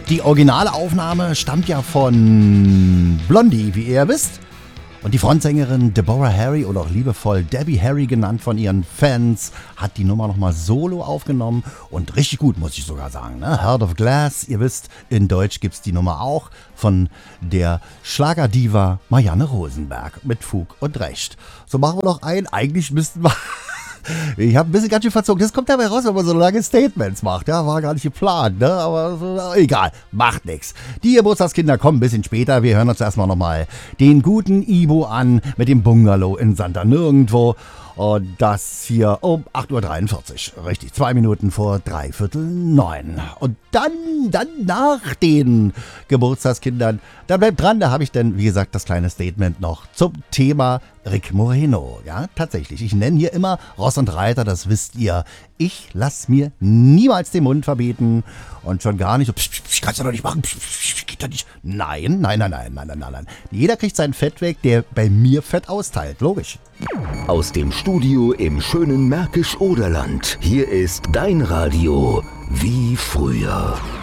Die originale Aufnahme stammt ja von Blondie, wie ihr wisst. Und die Frontsängerin Deborah Harry oder auch liebevoll Debbie Harry genannt von ihren Fans hat die Nummer nochmal solo aufgenommen und richtig gut, muss ich sogar sagen. Ne? Heart of Glass, ihr wisst, in Deutsch gibt's die Nummer auch von der Schlagerdiva Marianne Rosenberg mit Fug und Recht. So machen wir noch eigentlich müssten wir... Ich habe ein bisschen ganz schön verzogen. Das kommt dabei raus, wenn man so lange Statements macht. Ja, war gar nicht geplant, ne? Aber so, egal, macht nix. Die Geburtstagskinder kommen ein bisschen später. Wir hören uns erstmal nochmal den guten Ibo an mit dem Bungalow in Santa Nirgendwo. Und das hier um 8.43 Uhr. Richtig, 2 Minuten vor 8:45. Und dann nach den Geburtstagskindern, da bleibt dran, da habe ich dann, wie gesagt, das kleine Statement noch zum Thema Rick Moreno. Ja, tatsächlich. Ich nenne hier immer Ross und Reiter, das wisst ihr. Ich lasse mir niemals den Mund verbieten und schon gar nicht so, kannst du doch nicht machen, geht doch nicht. Nein. Jeder kriegt sein Fett weg, der bei mir Fett austeilt, logisch. Aus dem Studio im schönen Märkisch-Oderland. Hier ist dein Radio wie früher.